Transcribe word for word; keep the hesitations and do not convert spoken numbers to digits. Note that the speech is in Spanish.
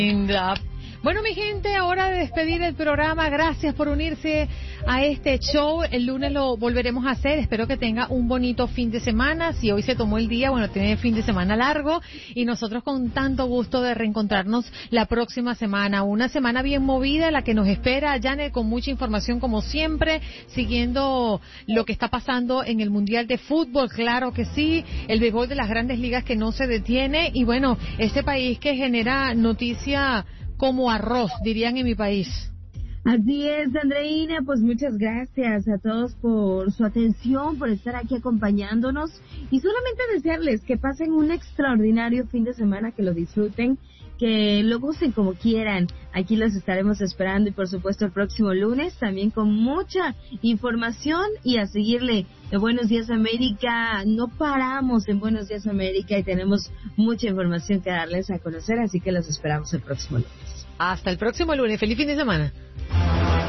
Linda. Bueno, mi gente, hora de despedir el programa. Gracias por unirse a este show. El lunes lo volveremos a hacer. Espero que tenga un bonito fin de semana. Si hoy se tomó el día, bueno, tiene fin de semana largo. Y nosotros con tanto gusto de reencontrarnos la próxima semana. Una semana bien movida, la que nos espera, Janet, con mucha información como siempre, siguiendo lo que está pasando en el Mundial de Fútbol, claro que sí. El béisbol de las grandes ligas que no se detiene. Y bueno, este país que genera noticia como arroz, dirían en mi país. Así es, Andreina, pues muchas gracias a todos por su atención, por estar aquí acompañándonos y solamente desearles que pasen un extraordinario fin de semana, que lo disfruten, que lo gocen como quieran. Aquí los estaremos esperando y por supuesto el próximo lunes también con mucha información y a seguirle en Buenos Días América. No paramos en Buenos Días América y tenemos mucha información que darles a conocer, así que los esperamos el próximo lunes. Hasta el próximo lunes. Feliz fin de semana.